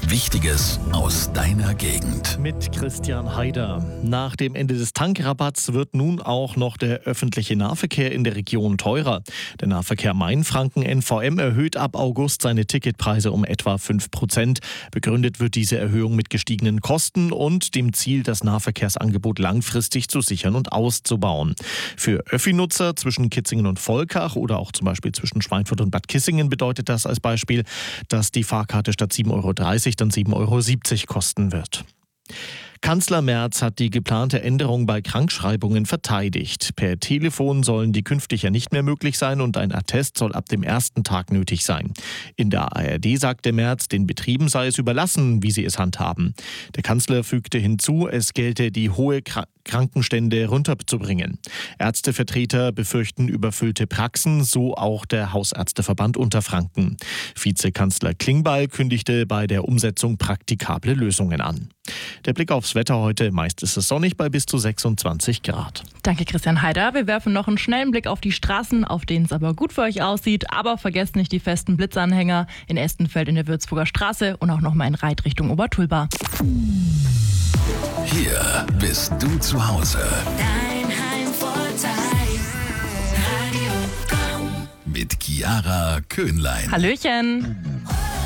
Wichtiges aus deiner Gegend. Mit Christian Haider. Nach dem Ende des Tankrabatts wird nun auch noch der öffentliche Nahverkehr in der Region teurer. Der Nahverkehr Mainfranken NVM erhöht ab August seine Ticketpreise um etwa 5%. Begründet wird diese Erhöhung mit gestiegenen Kosten und dem Ziel, das Nahverkehrsangebot langfristig zu sichern und auszubauen. Für Öffi-Nutzer zwischen Kitzingen und Volkach oder auch zum Beispiel zwischen Schweinfurt und Bad Kissingen bedeutet das als Beispiel, dass die Fahrkarte statt 7,30 € dann 7,70 € kosten wird. Kanzler Merz hat die geplante Änderung bei Krankschreibungen verteidigt. Per Telefon sollen die künftig ja nicht mehr möglich sein und ein Attest soll ab dem ersten Tag nötig sein. In der ARD sagte Merz, den Betrieben sei es überlassen, wie sie es handhaben. Der Kanzler fügte hinzu, es gelte, die hohe Krankenstände runterzubringen. Ärztevertreter befürchten überfüllte Praxen, so auch der Hausärzteverband Unterfranken. Vizekanzler Klingbeil kündigte bei der Umsetzung praktikable Lösungen an. Der Blick aufs Wetter heute, meist ist es sonnig bei bis zu 26 Grad. Danke Christian Haider. Wir werfen noch einen schnellen Blick auf die Straßen, auf denen es aber gut für euch aussieht. Aber vergesst nicht die festen Blitzanhänger in Estenfeld in der Würzburger Straße und auch nochmal in Reit Richtung Obertulba. Hier bist du zu Hause. Dein Heimvorteil. Radio Komm. Mit Chiara Köhnlein. Hallöchen.